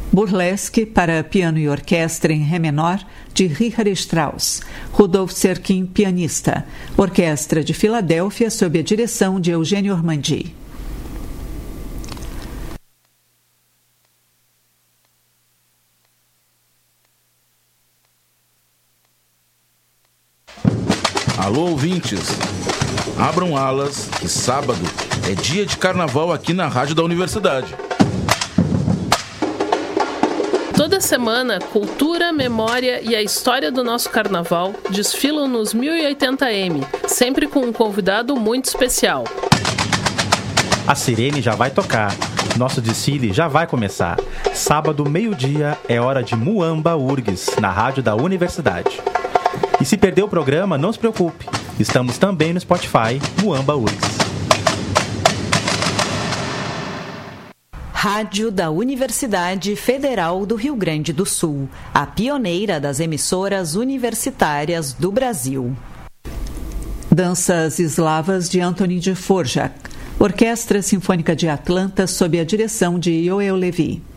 Burlesque para piano e orquestra em Ré menor, de Richard Strauss. Rudolf Serkin, pianista. Orquestra de Filadélfia, sob a direção de Eugênio Ormandy. Alô, ouvintes. Abram alas, que sábado é dia de carnaval aqui na Rádio da Universidade. Toda semana, cultura, memória e a história do nosso carnaval desfilam nos 1080M, sempre com um convidado muito especial. A sirene já vai tocar, nosso desfile já vai começar. Sábado, meio-dia, é hora de Muamba URGS, na Rádio da Universidade. E se perder o programa, não se preocupe, estamos também no Spotify, Muamba URGS. Rádio da Universidade Federal do Rio Grande do Sul, a pioneira das emissoras universitárias do Brasil. Danças Eslavas de Antoni Dvorak. Orquestra Sinfônica de Atlanta, sob a direção de Yoel Levi.